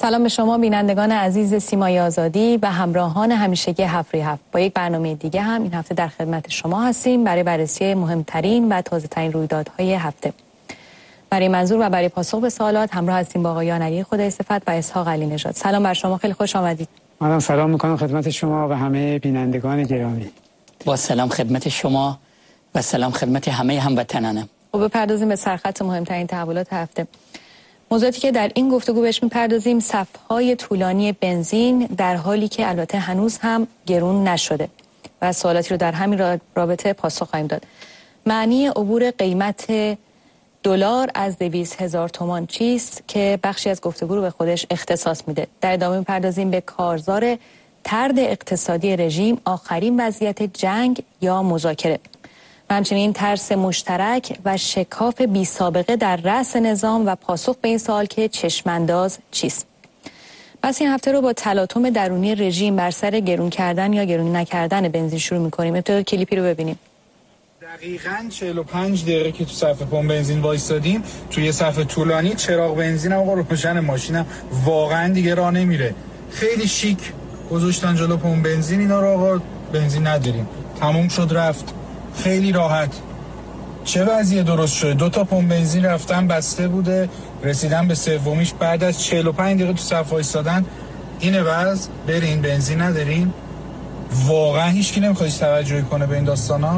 سلام به شما بینندگان عزیز سیمای آزادی و همراهان همیشگی 7 روی 7. با یک برنامه دیگه هم این هفته در خدمت شما هستیم برای بررسی مهمترین و تازه‌ترین رویدادهای هفته. برای منظور و برای پاسخ به سوالات همراه هستیم با آقایان علی خدایصفت و اسحاق علی نژاد. سلام بر شما، خیلی خوش آمدید. منم سلام میکنم خدمت شما و همه بینندگان گرامی. با سلام خدمت شما و سلام خدمت همه هموطنانم. خب بپردازیم به سرخط مهمترین تحولات هفته. موضوعاتی که در این گفتگو بهش میپردازیم صف‌های طولانی بنزین در حالی که البته هنوز هم گرون نشده و سوالاتی رو در همین رابطه پاسخ خواهیم داد. معنی عبور قیمت دلار از 200,000 تومان چیست که بخشی از گفتگو رو به خودش اختصاص میده. در ادامه میپردازیم به کارزار طرد اقتصادی رژیم، آخرین وضعیت جنگ یا مذاکره. همچنین ترس مشترک و شکاف بی سابقه در رأس نظام و پاسخ به این سوال که چشمانداز چیست. پس این هفته رو با تلاطم درونی رژیم بر سر گرون کردن یا گرون نکردن بنزین شروع می‌کنیم. ابتدا کلیپی رو ببینیم. دقیقاً 45 دقیقه که تو صف پمپ بنزین وایسادیم، توی صف طولانی چراغ بنزینم آقا روشن، ماشینم واقعاً دیگه راه نمیره. خیلی شیک گذاشتن جلو پمپ بنزین اینا رو، آقا بنزین نداریم. تموم شد رفت. خیلی راحت. چه وضعیه درست شده؟ 2 تا پمپ بنزین رفتن بسته بوده، رسیدن به سومیش بعد از 45 دقیقه تو صف وایسادن. اینه وضع. برین بنزین ندارین. واقعا هیچکی نمیخواد توجه کنه به این داستانا.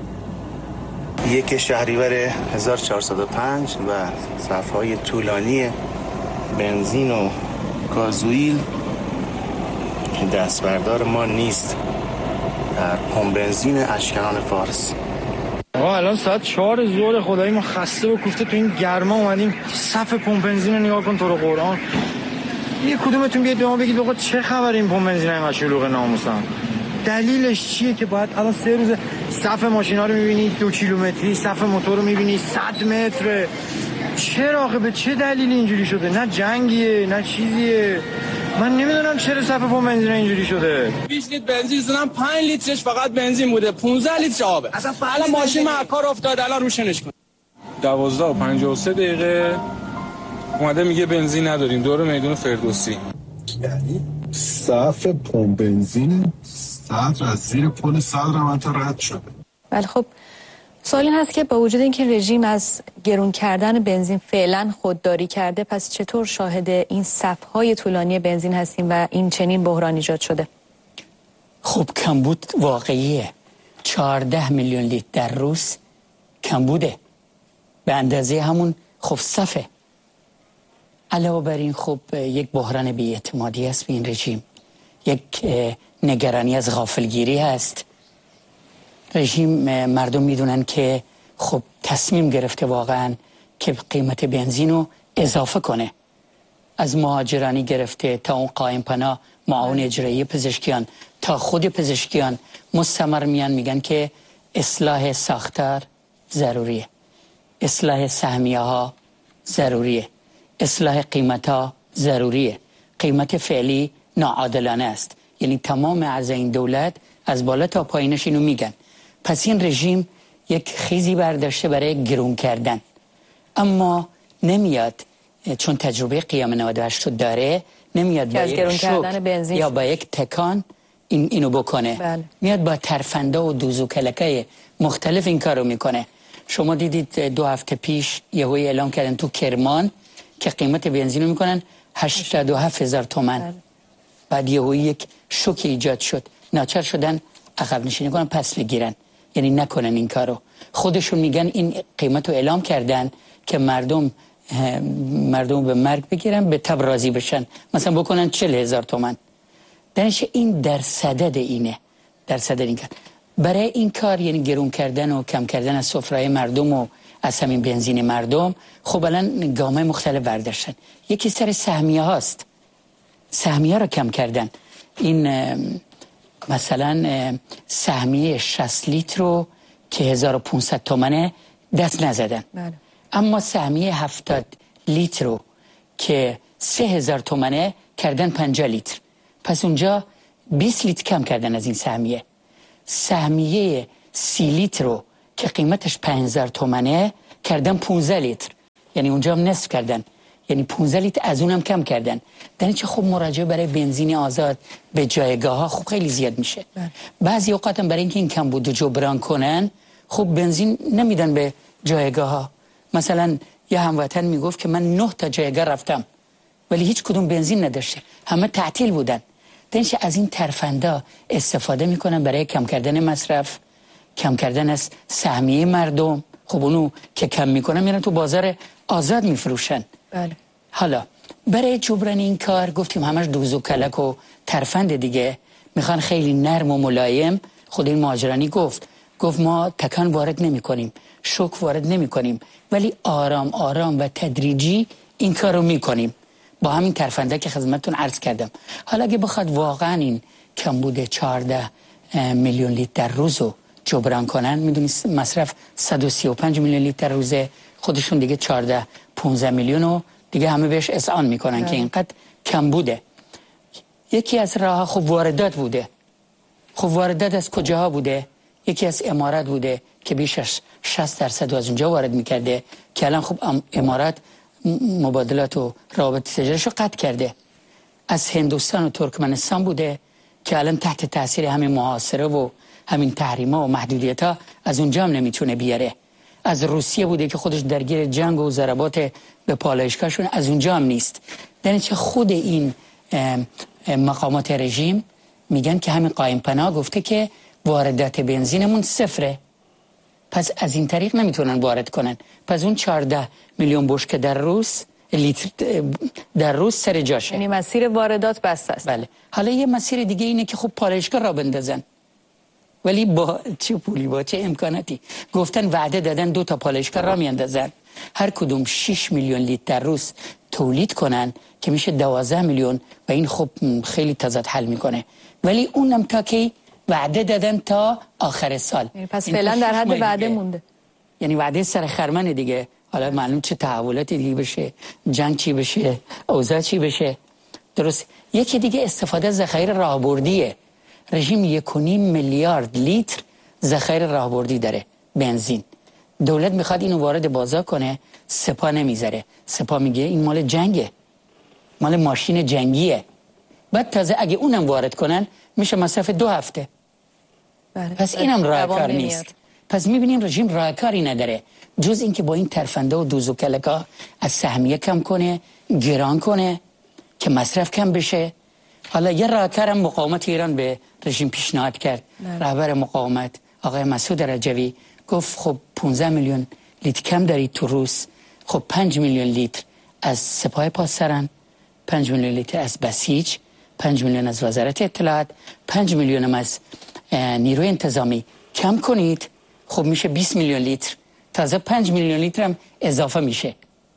1 شهریور 1405 و صف‌های طولانی بنزین و گازوئیل دستبردار ما نیست در پمپ بنزین اشکنان فارس. آقا الان ساعت 4 ظهر، خدایی ما خسته و کوفته تو این گرما اومدیم صف پمپ بنزین رو نگاه کن تو رو قرآن. یه کدومتون بیاد به ما بگید آقا چه خبر این پمپ بنزین اینقدر شلوغ ناموسن؟ دلیلش چیه که باید الان 3 روز صف ماشینا رو می‌بینی 2 کیلومتری، صف موتور رو می‌بینی 100 متر؟ چرا آخه به چه دلیلی اینجوری شده؟ نه جنگیه نه چیزیه. من نمیدونم چرا صف پمپ بنزین اینجوری شده. 20 لیتر بنزین زدم، 5 لیترش فقط بنزین بوده، 15 لیتر آبه. اصلا الان ماشین من کار افتاد، الان روشنش کن. 12:53 دقیقه اومده میگه بنزین نداریم دور میدون فردوسی. یعنی صف پمپ بنزین صف از زیر پل صدر تا رد شده. بله خب سوال این هست که با وجود اینکه رژیم از گرون کردن بنزین فعلا خودداری کرده، پس چطور شاهد این صف‌های طولانی بنزین هستیم و این چنین بحران ایجاد شده؟ خب کمبود واقعیه. 14 میلیون لیتر در روز کمبوده، به اندازه همون خب صفه. علاوه بر این خب یک بحران بی‌اعتمادی است به این رژیم، یک نگرانی از غافلگیری هست. رژیم مردم میدونن که خب تصمیم گرفته واقعا که قیمت بنزین رو اضافه کنه، از مهاجرانی گرفته تا اون قائم پناه، معاون اجرایی پزشکیان تا خود پزشکیان مستمر میان میگن که اصلاح ساختار ضروریه، اصلاح سهمیه ها ضروریه، اصلاح قیمت ها ضروریه. قیمت فعلی ناعادلانه است، یعنی تمام اعضای این دولت از بالا تا پایینش اینو میگن. پس این رژیم یک خیزی برداشته برای گرون کردن، اما نمیاد، چون تجربه قیام 98 رو داره، نمیاد با یک شوک یا با یک تکان اینو بکنه. بله. میاد با ترفنده و دوز و کلکه مختلف این کارو میکنه. شما دیدید 2 هفته پیش یهو اعلام کردن تو کرمان که قیمت بنزین رو میکنن 87,000 تومان. بله. بعد یهو یک شوک ایجاد شد، ناچار شدن عقب نشینی کنن، پس بگیرن، یعنی نکنن این کارو. خودشون میگن این قیمت رو اعلام کردن که مردم به مرگ بگیرن، به تب راضی بشن، مثلا بکنن 40,000 تومان. درنش این در صدد اینه، در صدد این کار. برای این کار یعنی گرون کردن و کم کردن از سفره مردم و از همین بنزین مردم، خب الان گامه مختلف برداشتن. یکی سر سهمیه هاست، سهمیه رو کم کردن. این مثلا سهمیه 60 لیتر رو که 1500 تومنه دست نزدن. بله. اما سهمیه 70 لیتر رو که 3000 تومنه کردن 50 لیتر. پس اونجا 20 لیتر کم کردن از این سهمیه. سهمیه 30 لیتر رو که قیمتش 5000 تومنه کردن 15 لیتر. یعنی اونجا هم نصف کردن. یعنی 15 لیتر از اونم کم کردن. در چه خب مراجعه برای بنزین آزاد به جایگاه ها خب خیلی زیاد میشه. بعضی اوقات هم برای اینکه این کمبود رو جبران کنن خب بنزین نمیدن به جایگاه ها. مثلا یه هموطن میگفت که من 9 تا جایگاه رفتم ولی هیچ کدوم بنزین نداشته، همه تعطیل بودن. دنش از این ترفندا استفاده میکنن برای کم کردن مصرف، کم کردن از سهمیه مردم. خب اونو که کم میکنن میرن تو بازار آزاد میفروشن. بله. حالا برای جبران این کار گفتیم همش دوز و کلک و ترفند دیگه، میخوان خیلی نرم و ملایم. خود این ماجرانی گفت ما تکان وارد نمی کنیم، شوک وارد نمی کنیم، ولی آرام آرام و تدریجی این کار رو می کنیم با همین ترفنده که خدمتتون عرض کردم. حالا اگه بخواد واقعا این کمبود 14 میلیون لیتر در روز رو جبران کنن، میدونید مصرف 135 میلیون لیتر در روزه، خودشون دیگه 14-15 میلیون رو دیگه همه بهش اذعان میکنن که اینقدر کم بوده. یکی از راه خب واردات بوده. خب واردات از کجاها بوده؟ یکی از امارات بوده که بیش از 60% از اونجا وارد میکرده که الان خب امارات مبادلات و روابط تجاریش رو قطع کرده. از هندوستان و ترکمنستان بوده که الان تحت تاثیر همین محاصره و همین تحریما و محدودیت‌ها از اونجا هم نمیتونه بیاره. از روسیه بوده که خودش درگیر جنگ و ضربات به پالایشگاهشون، از اونجا هم نیست. در نتیجه خود این مقامات رژیم میگن که همین قائم پناه گفته که واردات بنزینمون صفره، پس از این طریق نمیتونن وارد کنن. پس اون 14 میلیون بشکه در روز لیتر در روز سر جاشه، یعنی مسیر واردات بسته است. بله. حالا یه مسیر دیگه اینه که خب پالایشگاه را بندازن، ولی با چه پولی با چه امکاناتی؟ گفتن وعده دادن 2 تا پالایشگاه را میاندازن، هر کدوم 6 میلیون لیتر در روز تولید کنن که میشه 12 میلیون و این خب خیلی تضاد حل میکنه. ولی اونم تا که وعده دادن تا آخر سال، یعنی پس فعلا در حد وعده مونده، یعنی وعده سر خرمن دیگه. حالا معلوم چه تحولاتی دیگه بشه، جنگ چی بشه، اوضاع چی بشه. درست. یکی دیگه استفاده از ذخایر راهبردیه. رژیم 1.5 میلیارد لیتر ذخایر راهبردی داره بنزین. دولت میخواد اینو وارد بازار کنه، سپاه نمیذاره. سپاه میگه این مال جنگه، مال ماشین جنگیه. بعد تازه اگه اونم وارد کنن میشه مصرف 2 هفته. بله. پس اینم راهکار نیست. پس میبینیم رژیم راهکاری نداره جز اینکه با این ترفنده و دوز و کلکا از سهمیه کم کنه، گران کنه که مصرف کم بشه. حالا یه راهکارم مقاومت ایران به رژیم پیشنهاد کرد. رهبر مقاومت آقای مسعود رجوی گفت خب 15 میلیون لیتر کم دارید تو روز، خب 5 میلیون لیتر از سپاه پاسداران، 5 میلیون لیتر از بسیج، 5 میلیون از وزارت اطلاعات، 5 میلیون از نیروی انتظامی کم کنید، خب میشه 20 میلیون لیتر. تازه 5 میلیون لیتر هم اضافه میشه.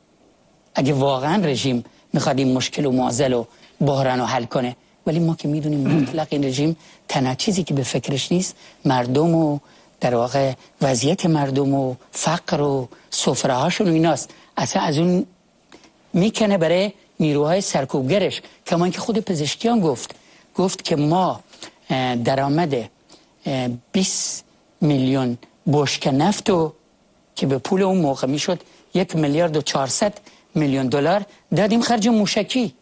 اگه واقعا رژیم میخواد این مشکل و معضل و بحران رو حل کنه. ولی ما که میدونیم مطلق این رژیم تنها چیزی که به فکرش نیست مردم و در واقع وضعیت مردم و فقر و سفره هاشون و ایناست. اصلا از اون میکنه برای نیروهای سرکوبگرش. کما اینکه خود پزشکیان گفت که ما درآمد 20 میلیون بشکه نفت و که به پول اون موقع میشد 1 میلیارد و 400 میلیون دلار دادیم خرج موشکی.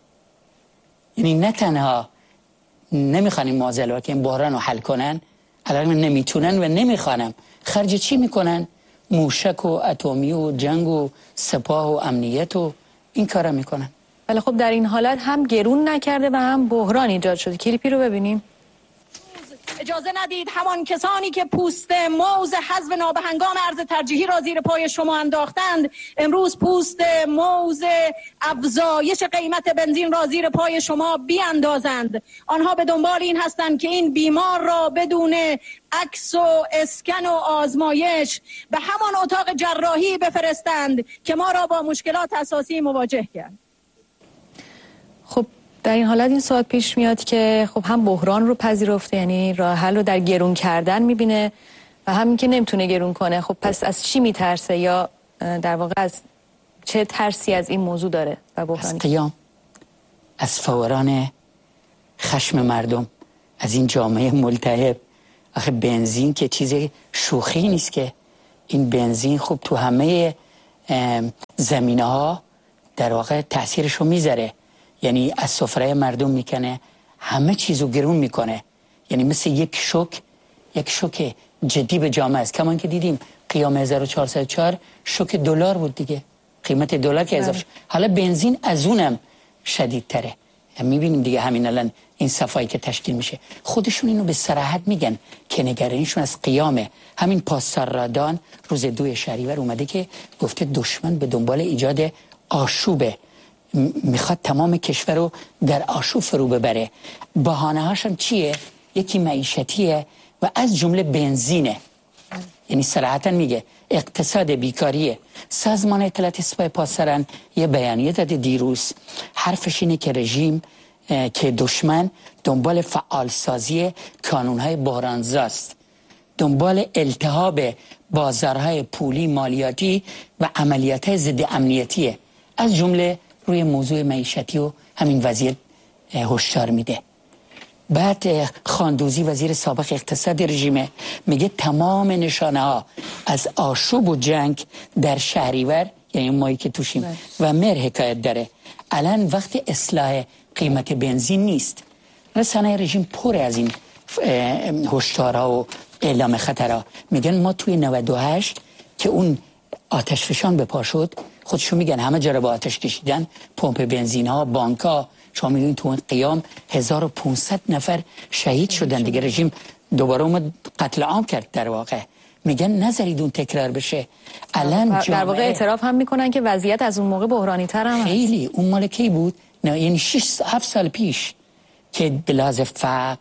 یعنی نه تنها نمیخوان این معضله که این بحران رو حل کنن، الان نمیتونن و نمیخوانم خرج چی میکنن؟ موشک و اتمی و جنگ و سپاه و امنیت و این کارا میکنن. ولی خب در این حالت هم گرون نکرده و هم بحران ایجاد شده. کلیپی رو ببینیم. اجازه ندید همان کسانی که پوست موز حذف نابهنگام ارز ترجیحی را زیر پای شما انداختند امروز پوست موز افزایش قیمت بنزین را زیر پای شما بیاندازند. آنها به دنبال این هستند که این بیمار را بدون عکس و اسکن و آزمایش به همان اتاق جراحی بفرستند که ما را با مشکلات اساسی مواجه کرد. خب در این حالت این سوال پیش میاد که خب هم بحران رو پذیرفته، یعنی راه حل رو در گرون کردن میبینه و همین که نمیتونه گرون کنه. خب پس از چی میترسه یا در واقع از چه ترسی از این موضوع داره؟ و بحرانی از قیام، از فوران خشم مردم، از این جامعه ملتهب. آخه بنزین که چیز شوخی نیست که. این بنزین خب تو همه زمینه ها در واقع تأثیرشو میذاره، یعنی از سفره مردم میکنه، همه چیزو گرون میکنه، یعنی مثل یک شوک جدی به جامعه است. کمان که دیدیم قیام 1404 شوک دلار بود دیگه، قیمت دلار که اضافه شد. حالا بنزین از اونم شدیدتره. میبینیم دیگه همین الان این صفایی که تشکیل میشه، خودشون اینو به صراحت میگن که نگرانیشون از قیامه. همین پاسارادان روز 2 شهریور اومده که گفته دشمن به دنبال ایجاد آشوبه، میخواد تمام کشور رو در آشوب فرو ببره. بهانه هاشم چیه؟ یکی معیشتیه و از جمله بنزینه، یعنی صراحتا میگه اقتصاد بیکاریه. سازمان اطلاعات سپاه پاسداران یه بیانیه داده دیروز، حرفش اینه که رژیم که دشمن دنبال فعالسازی کانونهای بحرانزاست، دنبال التهاب بازارهای پولی مالیاتی و عملیات ضد امنیتیه، از جمله روی موضوع معیشتی و همین وضعیت هشدار میده. بعد خاندوزی وزیر سابق اقتصاد رژیمه میگه تمام نشانه ها از آشوب و جنگ در شهریور، یعنی ماهی که توشیم و مهر حکایت داره. الان وقت اصلاح قیمت بنزین نیست. رسانه رژیم پر از این هشدارها و اعلام خطرها. میگن ما توی 98 که اون آتش فشان به پا شد، خودشون میگن همه جا رو با آتش کشیدن، پمپ بنزین ها، بانک ها، شما میدونید تو اون قیام 1500 نفر شهید شدن دیگه. رژیم دوباره اومد قتل عام کرد در واقع. میگن نذارید اون تکرار بشه. الان در واقع اعتراف هم میکنن که وضعیت از اون موقع بحرانی تر هم خیلی اون مال کی بود؟ نه یعنی 6-7 سال پیش که بلاز فقر،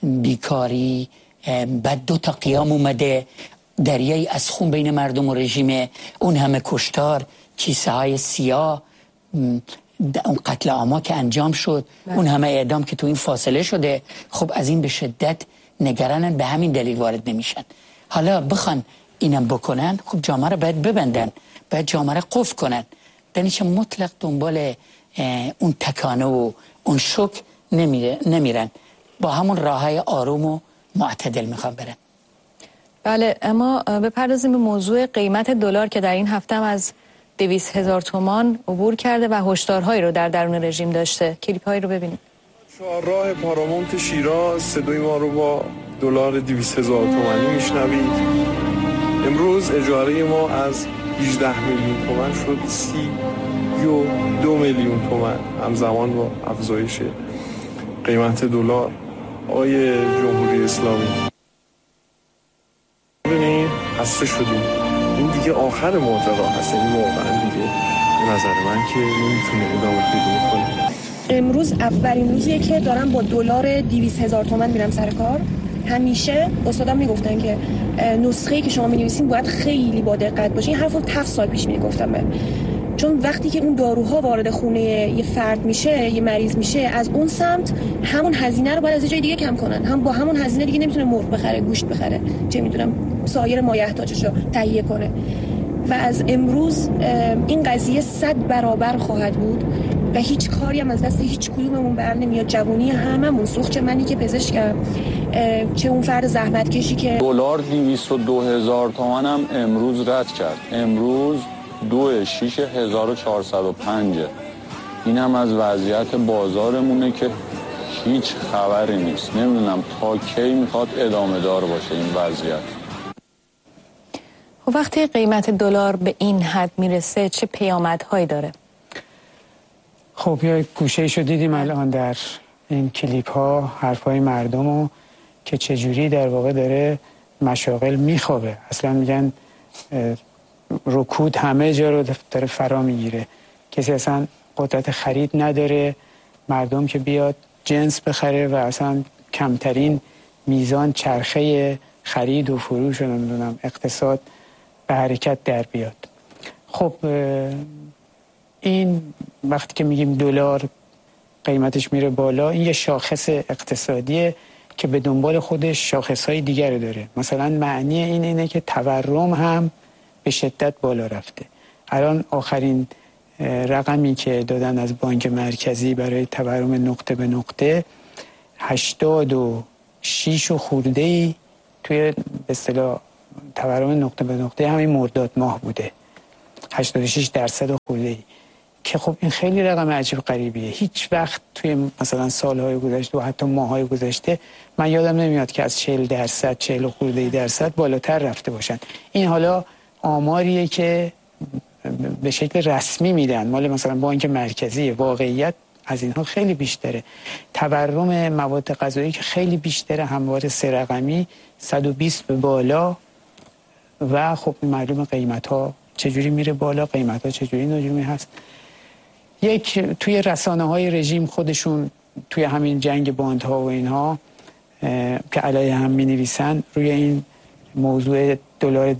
بیکاری، بعد 2 تا قیام اومده، دریایی از خون بین مردم و رژیم، اون همه کشتار، کیسه های سیاه، اون قتل عاما که انجام شد، اون همه اعدام که تو این فاصله شده. خب از این به شدت نگرانن، به همین دلیل وارد نمیشن. حالا بخوان اینم بکنن، خب جامعه رو باید ببندن، باید جامعه رو قفل کنن. دانش مطلق دنبال اون تکانه و اون شوک نمیرن، با همون راههای آروم و معتدل میخوان برن. بله، اما بپردازیم به موضوع قیمت دلار که در این هفته هم از 200,000 تومان عبور کرده و هشدارهایی رو در درون رژیم داشته. کلیپ هایی رو ببینید. چهارراه پارامونت شیراز صدای ما رو با دلار 200,000 تومانی میشنوید. امروز اجاره ما از 18 میلیون تومان شد 32 میلیون تومان، همزمان با افزایش قیمت دلار. آقای جمهوری اسلامی ببینید خسته شدیم، این دیگه آخر ماجرا هست، این واقعا دیگه به نظر من که نمیتونه ادامه پیدا کنه. امروز اولین روزیه که دارم با دلار 200,000 تومان میرم سر کار. همیشه استادم میگفتن که نسخه‌ای که شما می‌نویسین باید خیلی با دقت باشه. این حرفو 7 سال پیش میگفتم من. چون وقتی که اون داروها وارد خونه یه فرد میشه، یه مریض میشه، از اون سمت همون هزینه رو باید از جای دیگه کم کنن. هم با همون هزینه دیگه نمیتونه مرغ بخره، گوشت بخره، چه میدونم سایر مایحتاجش رو تهیه کنه. و از امروز این قضیه 100 برابر خواهد بود و هیچ کاری هم از دست هیچ کدوممون بر نمیاد. جوونی هممون، سوخت چه منی که پزشکم، چه اون فرد زحمت کشی که دلار 202,000 تومان هم امروز رد کرد. امروز 2,6,405. این هم از وضعیت بازارمونه که هیچ خبری نیست. نمیدونم تا کی میخواد ادامه دار باشه این وضعیت. وقتی قیمت دلار به این حد میرسه چه پیامدهایی داره؟ خب یا گوشه‌ایشو دیدیم الان در این کلیپ ها، حرفای مردمو که چجوری در واقع داره مشاغل میخوابه. اصلا میگن رکود همه جا رو داره فرا میگیره، کسی اصلا قدرت خرید نداره، مردم که بیاد جنس بخره و اصلا کمترین میزان چرخه خرید و فروش و نمیدونم اقتصاد به حرکت در بیاد. خب این وقتی که میگیم دلار قیمتش میره بالا، این یه شاخص اقتصادیه که به دنبال خودش شاخصهای دیگر داره. مثلا معنی اینه که تورم هم به شدت بالا رفته. الان آخرین رقمی که دادن از بانک مرکزی برای تورم نقطه به نقطه 86 و خورده‌ای توی به اصطلاح تورم نقطه به نقطه همین مرداد ماه بوده، 86% و خورده‌ای. که خب این خیلی رقم عجیب غریبیه. هیچ وقت توی مثلا سالهای گذشته و حتی ماهای گذشته من یادم نمیاد که از 40%، 40 خورده درصد بالاتر رفته باشن. این حالا آماریه که به شکل رسمی میدن، مال مثلا بانک مرکزی. واقعیت از اینها خیلی بیشتره. تورم مواد غذایی که خیلی بیشتره، همواره 3 رقمی، 120 به بالا. و خب معلومه قیمت ها چجوری میره بالا، قیمت ها چجوری نجومی هست. توی رسانه های رژیم خودشون توی همین جنگ باندها و اینها که علیه هم می نویسن، روی این موضوع دلار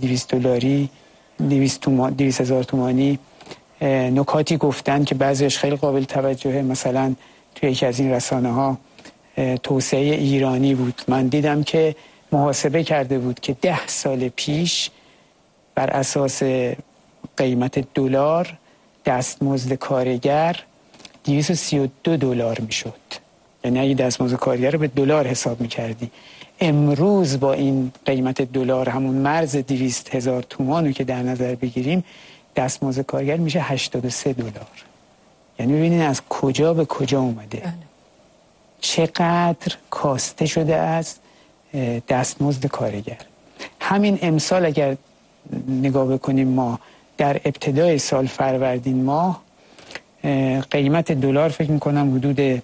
200,000 تومانی نکاتی گفتن که بعضیش خیلی قابل توجهه. مثلا توی یکی از این رسانه ها توسعه ایرانی بود، من دیدم که محاسبه کرده بود که 10 سال پیش بر اساس قیمت دلار دستمزد کارگر 232 دلار میشد. یعنی اگه دستمزد کارگر رو به دلار حساب میکردی، امروز با این قیمت دلار، همون مرز 200,000 تومان رو که در نظر بگیریم، دستمزد کارگر میشه 83 دلار. یعنی ببینید از کجا به کجا اومده، چقدر کاسته شده از دستمزد کارگر. همین امسال اگر نگاه بکنیم، ما در ابتدای سال فروردین ماه قیمت دلار فکر میکنم حدود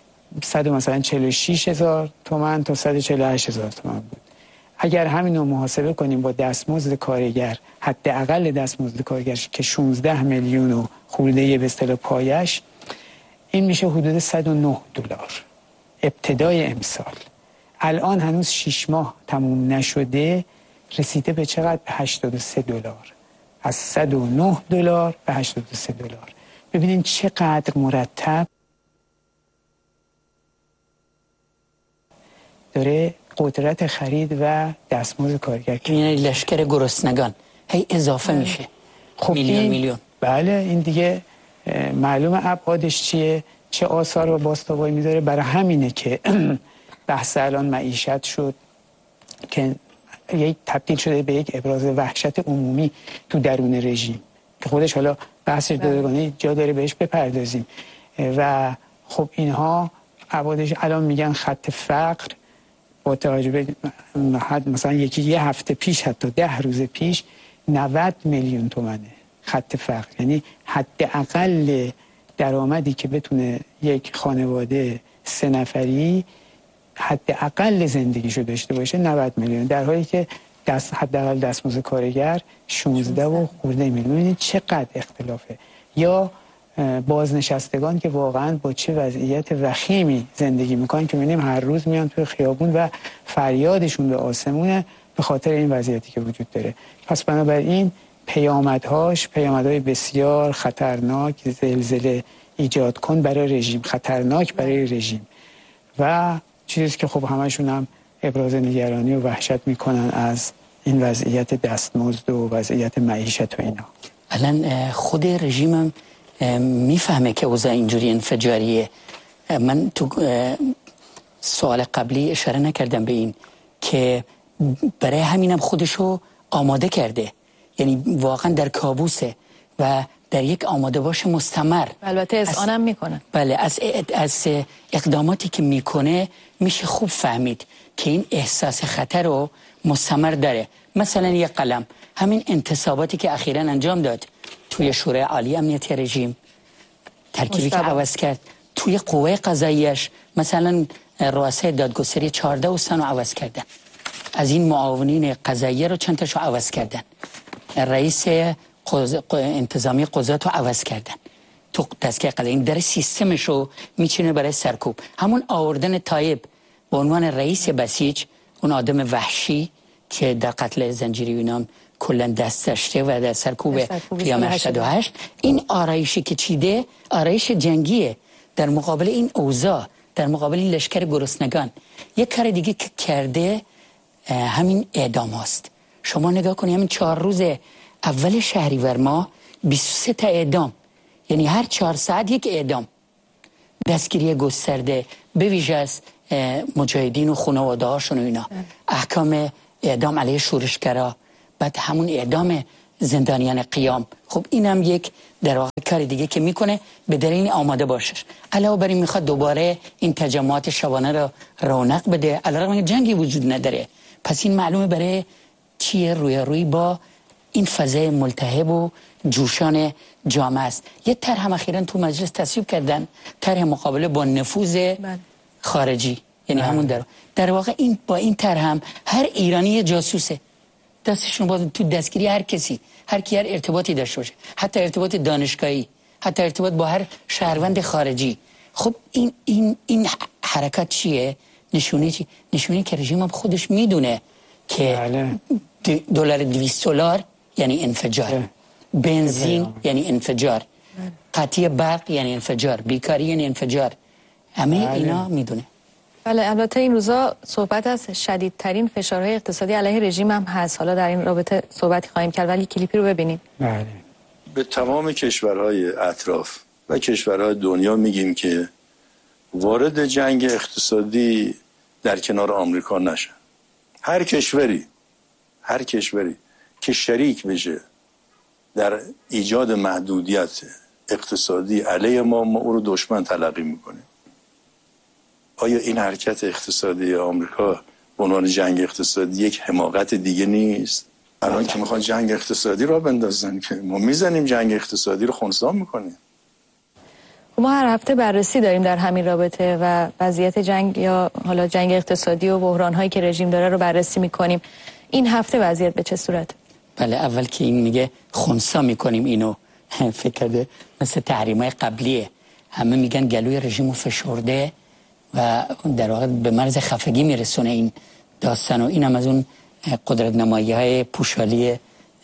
146,000 تومان تا 148,000 تومان بود. اگر همین رو محاسبه کنیم با دستمزد کارگر، حداقل دستمزد کارگر که 16 میلیون و خورده به اصطلاح پایش، این میشه حدود 109 دلار ابتدای امسال. الان هنوز 6 ماه تموم نشده، رسیده به چقدر؟ به 83 دلار. از 109 دلار به 83 دلار. ببینید چقدر مرتب داره قدرت خرید و دستمزد کارگر. یعنی لشکر گرسنگان هی اضافه میشه. خب میلیون. بله، این دیگه معلومه ابعادش چیه، چه آثار و باستابایی میذاره. برای همینه که بحث الان معیشت شد که یک تبدیل شده به یک ابراز وحشت عمومی تو درون رژیم که خودش حالا بحث جداگانه جا داره بهش بپردازیم. و خب اینها ابعادش الان میگن خط فقر با توجه به مثلا یه هفته پیش، حتی 10 روز پیش 90 میلیون تومنه خط فقر. یعنی حداقل درآمدی که بتونه یک خانواده 3 نفری حداقل زندگیشو داشته باشه 90 میلیون، در حالی که حداقل دستمزد کارگر 16 و خورده میلیون. ببینید چقدر اختلافه. یا بازنشستگان که واقعا با چه وضعیت وخیمی زندگی میکنن که میبینیم هر روز میان توی خیابون و فریادشون به آسمونه به خاطر این وضعیتی که وجود داره. پس بنابراین پیامدهای بسیار خطرناک، زلزله ایجاد کن برای رژیم، خطرناک برای رژیم و چیزی که خب همشون هم ابراز نگرانی و وحشت میکنن از این وضعیت دستمزد و وضعیت معیشت و اینا. الان خود رژیمم میفهمه که اوضاع اینجوری انفجاریه. من تو سوال قبلی اشاره نکردم به این که برای همینم خودشو آماده کرده، یعنی واقعا در کابوسه و در یک آماده باش مستمر. البته اذعانم میکنه. بله، از اقداماتی که میکنه میشه خوب فهمید که این احساس خطر رو مستمر داره. مثلا یک قلم، همین انتصاباتی که اخیراً انجام داد توی شورای عالی امنیتی رژیم، ترکیبی که عوض کرد توی قوه قضاییش، مثلا رؤسای دادگستری 14 استان رو عوض کردن، از این معاونین قضاییه رو چند تاشو عوض کردن، رئیس انتظامی قضات رو عوض کردن تو دستگاه قضایی. این در سیستمش رو میچینه برای سرکوب. همون آوردن طایب به عنوان رئیس بسیج، اون آدم وحشی که در قتل زنجیری یونان کلا دست داشته و در سرکوب قیام 88، این آرایشی که چیده آرایش جنگیه در مقابل این اوضاع، در مقابل این لشکر گرسنگان. یک کار دیگه که کرده همین اعدام هاست. شما نگاه کنید، همین 4 روز اول شهریور ماه 23 تا اعدام، یعنی هر 4 ساعت یک اعدام. دستگیری گسترده به ویژه از مجاهدین و خانواده هاشون و اینا، احکام اعدام علیه شورشگرا، بعد همون اعدام زندانیان قیام. خب اینم یک در واقع کار دیگه که میکنه به در این آماده باشش. علاوه بر این میخواد دوباره این تجمعات شبانه را رونق بده، علیرغم جنگی وجود نداره. پس این معلومه برای چیه روی با این فضای ملتهب و جوشان جامعه است. یه طرح هم اخیراً تو مجلس تصویب کردن، طرح مقابله با نفوذ خارجی، یعنی همون در واقع این با این طرح هم هر ایرانی جاسوسه، دستشون باز تو دستگیری هر کسی، هر کی هر ارتباطی داشته باشه، حتی ارتباط دانشگاهی، حتی ارتباط با هر شهروند خارجی. خب این حرکت چیه؟ نشونه چی؟ نشونه که رژیم هم خودش میدونه که $200 یعنی انفجار، بنزین یعنی انفجار، قطعی برق یعنی انفجار، بیکاری یعنی انفجار، همه اینا میدونه. بله، البته این روزا صحبت از شدیدترین فشارهای اقتصادی علیه رژیم هم هست. حالا در این رابطه صحبتی خواهیم کرد، ولی کلیپی رو ببینیم. بله. به تمام کشورهای اطراف و کشورهای دنیا میگیم که وارد جنگ اقتصادی در کنار آمریکا نشن. هر کشوری که شریک بشه در ایجاد محدودیت اقتصادی علیه ما او رو دشمن تلقی میکنیم. آیا این حرکت اقتصادی آمریکا به عنوان جنگ اقتصادی یک حماقت دیگه نیست؟ الان که میخوان جنگ اقتصادی را بندازن که ما میزنیم جنگ اقتصادی رو خنثی میکنیم. ما هر هفته بررسی داریم در همین رابطه و وضعیت جنگ یا حالا جنگ اقتصادی و بحران‌هایی که رژیم داره رو بررسی میکنیم. این هفته وضعیت به چه صورت؟ بله، اول که این میگه خنثی میکنیم، اینو فکر کرده مثل تحریم‌های قبلیه. همه میگن گلوی رژیمو فشرده و در واقع به مرز خفگی میرسونه این داستان، و اینم از اون قدرت نمایی های پوشالی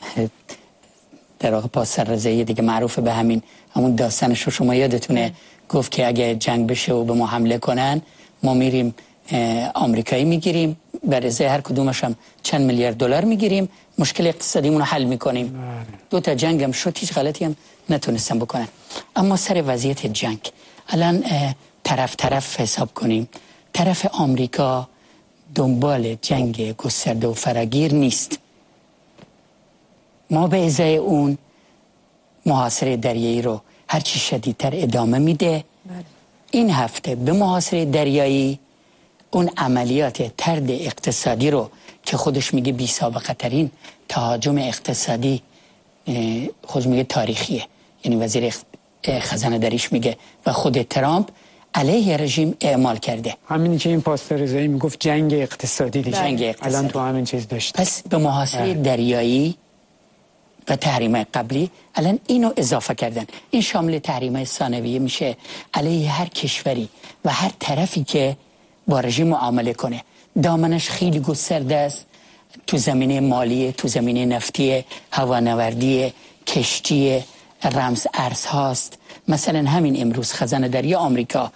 در واقع پاس‌سررضایی دیگه معروف به همون داستانش رو شما یادتونه، گفت که اگه جنگ بشه و به ما حمله کنن ما میریم آمریکایی میگیریم، بر ازای هر کدومش هم چند $1,000,000,000 میگیریم، مشکل اقتصادیمون رو حل میکنیم. 2 تا جنگ هم شد، هیچ غلطی هم نتونستن بکنن. اما سر وضعیت جنگ الان طرف حساب کنیم، طرف آمریکا دنبال جنگ گسترده و فراگیر نیست. ما به ازای اون محاصره دریایی رو هرچی شدیدتر ادامه میده. این هفته به محاصره دریایی اون عملیات طرد اقتصادی رو که خودش میگه بی سابقه ترین تهاجم اقتصادی، خودش میگه تاریخیه، یعنی وزیر خزانه داریش میگه و خود ترامپ علیه رژیم اعمال کرده. همینی که این پاسترزایی میگفت جنگ اقتصادی دیگه. جنگ اقتصادی. الان تو همین چیز داشت. پس به محاصره دریایی و تحریم قبلی الان اینو اضافه کردن. این شامل تحریم ثانویه میشه علیه هر کشوری و هر طرفی که با رژیم معامله کنه. دامنش خیلی گسترده است، تو زمینه مالی، تو زمینه نفتی، هوانوردی، کشتی، رمز ارز هاست. مثلا همین امروز خزانه داری آمریکا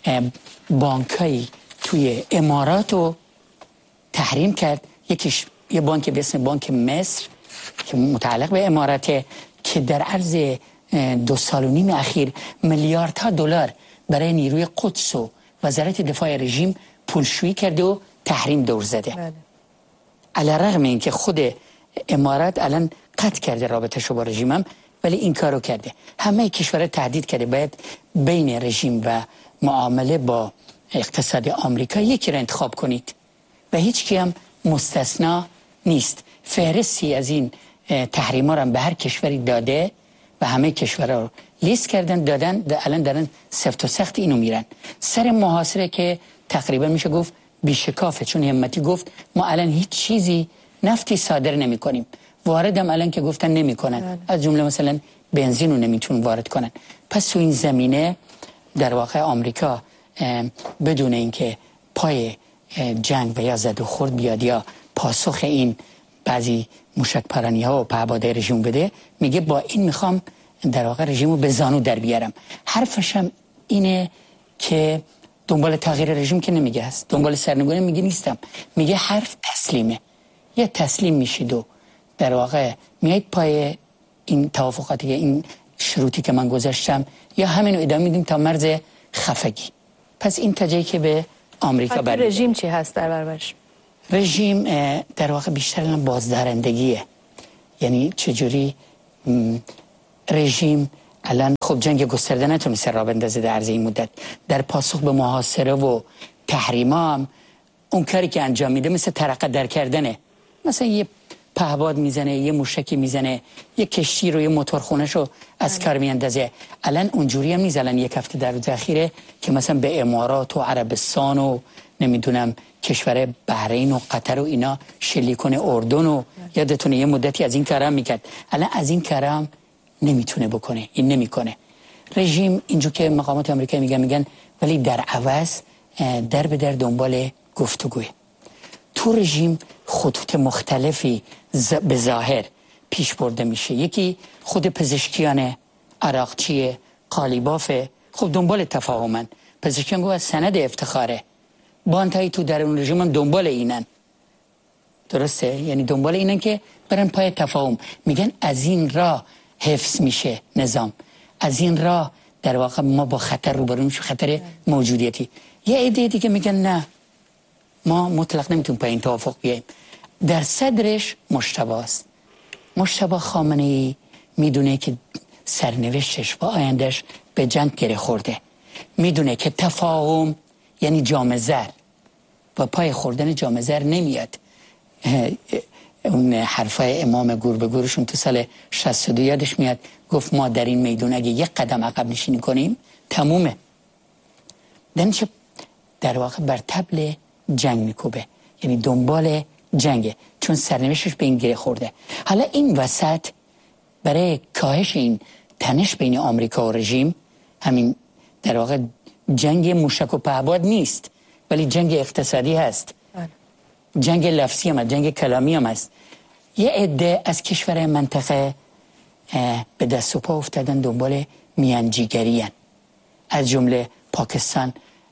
بانکایی توی امارات رو تحریم کرد. یکیش یه بانک به اسم بانک مصر که متعلق به اماراته که در عرض 2 سال و نیم اخیر $میلیاردها برای نیروی قدس و وزارت دفاع رژیم پولشویی کرده و تحریم دور زده. علیرغم اینکه خود امارات الان قطع کرده رابطه‌شو با رژیمم، ولی این کارو کرده. همه کشورها تهدید کرده باید بین رژیم و معامله با اقتصاد آمریکا یکی را انتخاب کنید و هیچ کی هم مستثنا نیست. فهرستی از این تحریما رو به هر کشوری داده و همه کشورها رو لیست کردن دادن، الان دارن سفت و سخت اینو میرن سر محاصره که تقریبا میشه گفت بیشکافه، چون همتی گفت ما الان هیچ چیزی نفتی صادر نمی کنیم. واردم الان که گفتن نمی کنن، از جمله مثلا بنزین رو نمیتونن وارد کنن. پس تو این زمینه در واقع آمریکا بدون اینکه پای جنگ و یا زد و خورد بیاد یا پاسخ این بعضی موشک پرانی ها و پهپادهای رژیم بده، میگه با این میخوام در واقع رژیم رو به زانو در بیارم. حرفشم اینه که دنبال تغییر رژیم که نمیگه هست، دنبال سرنگونی میگه نیستم، میگه حرف تسلیمه. یا تسلیم میشید و در واقع میایید پای این توافقاتی، این شروطی که من گذاشتم، یا همینو ادامه میدیم تا مرز خفگی. پس این تجایی که به آمریکا برمیگرده. رژیم چی هست در برابرش؟ رژیم در واقع بیشتر بازدارندگیه. یعنی چجوری رژیم الان خب جنگ گسترده نتونسته راه بندازه در عرض این مدت. در پاسخ به محاصره و تحریم هم اون کاری که انجام میده مثل ترقه در کردنه، مثلا یه پهباد میزنه، یه موشکی میزنه، یه کشتی رو، یه موتورخونه‌شو از کار میاندازه. الان اونجوری هم نیست. الان یک هفته در روز اخیره که مثلا به امارات و عربستان و نمیدونم کشور بحرین و قطر و اینا شلیکون اردن و یادتونه یه مدتی از این کارا میکرد. الان از این کارا نمیتونه بکنه، این نمیکنه. رژیم اینجور که مقامات آمریکایی میگن ولی در عوض در به در دنبال گفتگوه. تو رژیم خطوط مختلفی به ظاهر پیش برده میشه. یکی خود پزشکیان عراقچیه، قالیبافه، خب دنبال تفاهمن. پزشکیان گوه سند افتخاره، بانتایی تو در اون رژیم هم دنبال اینن، درسته؟ یعنی دنبال اینن که برن پای تفاهم. میگن از این راه حفظ میشه نظام، از این راه در واقع ما با خطر روبرو میشیم، خطر موجودیتی. یه عده دیگه میگن نه، ما مطلق نمیتونیم پای این توافق بیاییم. در صدرش مجتبی است. مجتبی خامنه‌ای میدونه که سرنوشتش و آیندهش به جنگ گره خورده، میدونه که تفاهم یعنی جام زر و پای خوردن جام زر نمیاد. اون حرفای امام گور به گورشون تو سال 62 یادش میاد، گفت ما در این میدون اگه یک قدم عقب نشینی کنیم تمومه. دنچه در واقع بر طبل جنگ میکوبه، یعنی دنبال جنگه، چون سرنوشتش به این گره خورده. حالا این وسط برای کاهش این تنش بین آمریکا و رژیم، همین در واقع جنگ موشک و پهباد نیست ولی جنگ اقتصادی هست، جنگ لفظی هم هست، جنگ کلامی هم هست. یه عده از کشور منطقه به دست و پا افتادن دنبال میانجیگری هن. از جمله پاکستان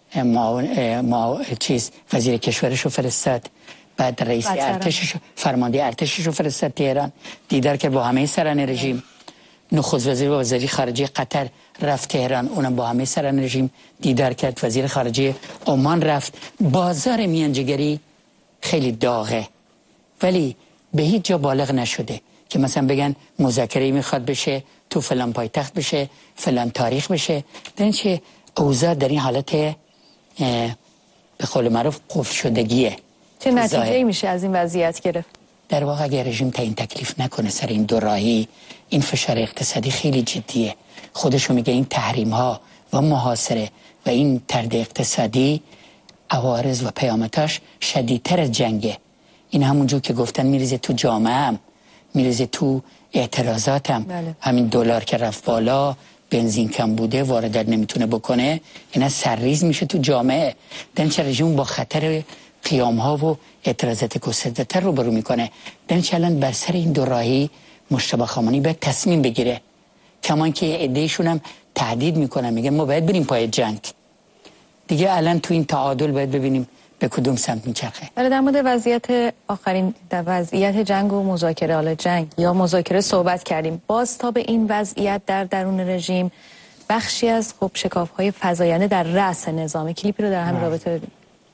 وزیر کشورشو فرستاد، بعد رئیس ارتشش، فرمانده ارتششو فرستاد تهران، دیدار کرد با همه سران رژیم. نخست وزیر و وزیر خارجه قطر رفت تهران، اونم با همه سران رژیم دیدار کرد. وزیر خارجه عمان رفت. بازار میانجیگری خیلی داغه ولی به هیچ جا بالغ نشده که مثلا بگن مذاکره میخواد بشه تو فلان پایتخت بشه، فلان تاریخ بشه. درنچه اوضاع در این حالت به قول معروف قفل شدگیه. چه نتیجه‌ای میشه از این وضعیت گرفت؟ در واقع اگر رژیم تعیین تکلیف نکنه سر این دو راهی، این فشار اقتصادی خیلی جدیه. خودشو میگه این تحریم ها و محاصره و این طرد اقتصادی عوارض و پیامدهاش شدیدتر از جنگه. این همونجور که گفتن میریزه تو جامعه هم، میریزه تو اعتراضات هم. بله. همین دلار که رفت بالا، بنزین کم بوده، واردات نمیتونه بکنه، اینا سرریز میشه تو جامعه. دنچه رژیم با خطر قیام ها و اعتراضات گسترده تر روبرو میکنه. دنچه الان بر سر این دو راهی مجتبی خامنه‌ای باید تصمیم بگیره. کمان که عده‌شون هم تهدید میکنن، میگن ما باید بریم پای جنگ. دیگه الان تو این تعادل باید ببینیم به کدوم سمت میچرخه. ولی در مورد وضعیت آخرین، در وضعیت جنگ و مذاکره، حالا جنگ یا مذاکره صحبت کردیم. باز تا به این وضعیت در درون رژیم بخشی از خب شکاف‌های فزاینده در رأس نظام. کلیپی رو در همین رابطه ببینیم.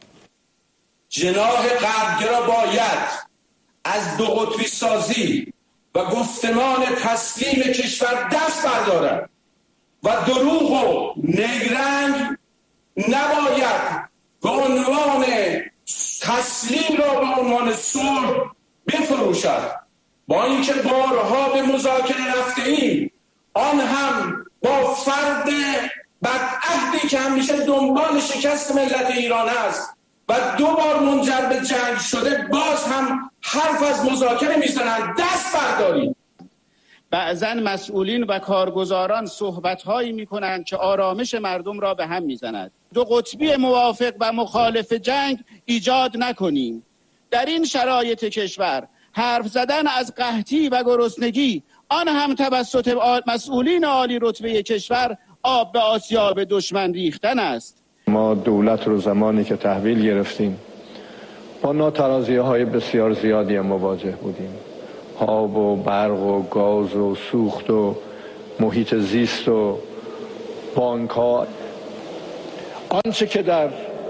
جناح غربگرا باید از دو قطبی سازی و گفتمان تسلیم کشور دست بردارد و دروغ و نیرنگ نباید به عنوان تسلیم را به عنوان صلح بفروشد. با اینکه بارها به مذاکره رفته ایم، آن هم با فرد بدعهدی که همیشه دنبال شکست ملت ایران است و 2 بار منجر به جنگ شده، باز هم حرف از مذاکره میزنند. دست بردارید. بعضا مسئولین و کارگزاران صحبت‌هایی می‌کنند که آرامش مردم را به هم می‌زند. دو قطبی موافق و مخالف جنگ ایجاد نکنیم. در این شرایط کشور حرف زدن از قحطی و گرسنگی، آن هم توسط مسئولین عالی رتبه کشور، آب به آسیاب دشمن ریختن است. ما دولت رو زمانی که تحویل گرفتیم با ناترازی‌های بسیار زیادی مواجه بودیم. آب و برق و گاز و سوخت و محیط زیست و بانک ها. آنچه که در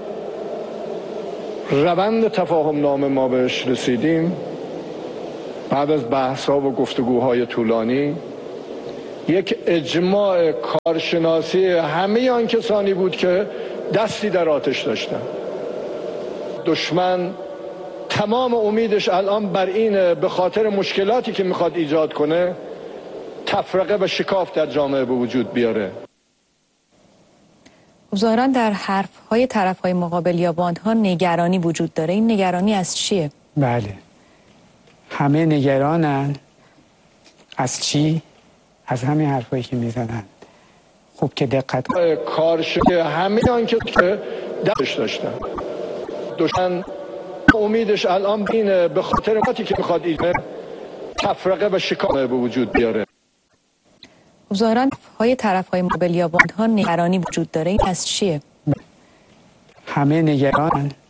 روند تفاهم نامه ما بهش رسیدیم بعد از بحث ها و گفتگوهای طولانی، یک اجماع کارشناسی همه آن کسانی بود که دستی در آتش داشتن. دشمن تمام امیدش الان بر اینه به خاطر مشکلاتی که میخواد ایجاد کنه تفرقه و شکاف در جامعه به وجود بیاره. ظاهراً در حرف‌های طرف‌های مقابل یا باندها نگرانی وجود داره. این نگرانی از چیه؟ بله، همه نگرانن. از چی؟ از همین حرفایی که میزنن. خوب که دقت کارشناسی همه آن که دستش داشتن. دشمن امیدش الان اینه به خاطر مشکلاتی که میخواد ایجاد تفرقه و شکاف به وجود بیاره. ظاهراً های طرف‌های مقابل یا باندها نگرانی وجود داره. این از چیه؟ همه نگرانن.